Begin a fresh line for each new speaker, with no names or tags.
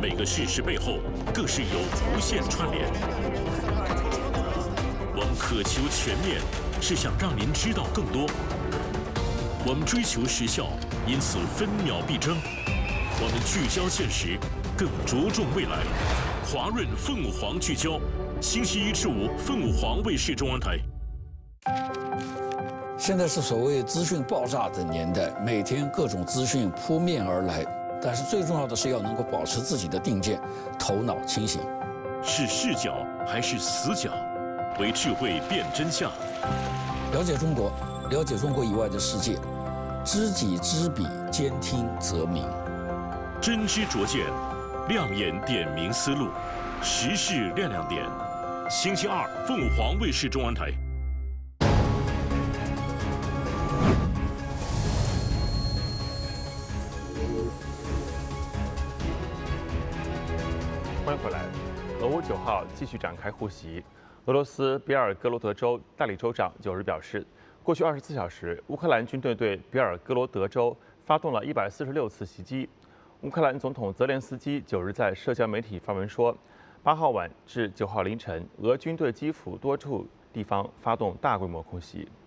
每个事实背后更是有无限串联。我们渴求全面，是想让您知道更多。我们追求时效，因此分秒必争。我们聚焦现实，更着重未来。华润凤凰聚焦，星期一至五，凤凰卫视中央台。
现在是所谓资讯爆炸的年代，每天各种资讯扑面而来，但是最重要的是要能够保持自己的定见，头脑清醒。
是视角还是死角？为智慧辨真相。
了解中国，了解中国以外的世界，知己知彼，兼听则明。
真知灼见，亮眼点明思路，时事亮亮点。星期二，凤凰卫视中央台。
欢迎回来。俄乌9号继续展开互袭。俄罗斯别尔哥罗德州代理州长9日表示，过去24小时，乌克兰军队对别尔哥罗德州发动了146次袭击。乌克兰总统泽连斯基9日在社交媒体发文说，8号晚至9号凌晨，俄军对基辅多处地方发动大规模空袭。